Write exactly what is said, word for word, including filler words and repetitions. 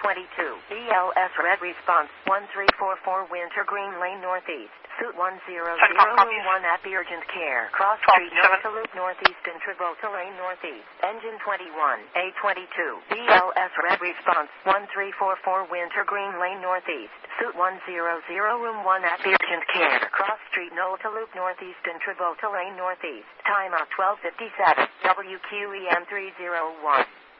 twenty-two. B L S Red Response one three four four Winter Green Lane Northeast. Suite one zero zero Room one at the Urgent Care. Cross Street North to Loop Northeast and Travolta Lane Northeast. Engine twenty-one. A twenty-two. B L S Red Response one three four four Winter Green Lane Northeast. Suite one zero zero Room one at the Urgent Care. Cross Street Knoll to Loop Northeast and Travolta Lane Northeast. Time out twelve fifty-seven. W Q E M three oh one.